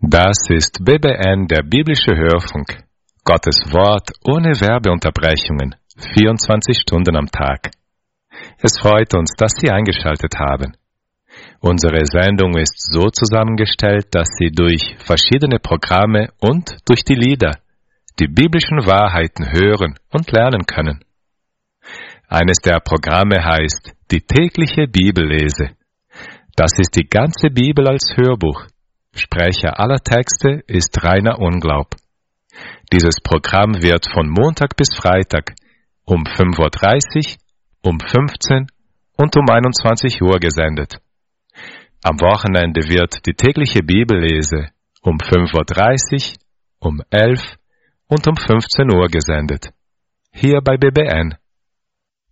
Das ist BBN, der biblische Hörfunk. Gottes Wort ohne Werbeunterbrechungen, 24 Stunden am Tag. Es freut uns, dass Sie eingeschaltet haben. Unsere Sendung ist so zusammengestellt, dass Sie durch verschiedene Programme und durch die Lieder die biblischen Wahrheiten hören und lernen können. Eines der Programme heißt die tägliche Bibellese. Das ist die ganze Bibel als Hörbuch. Sprecher aller Texte ist Rainer Unglaub. Dieses Programm wird von Montag bis Freitag um 5:30 Uhr, um 15 und um 21 Uhr gesendet. Am Wochenende wird die tägliche Bibellese um 5:30 Uhr, um 11 und um 15 Uhr gesendet. Hier bei BBN.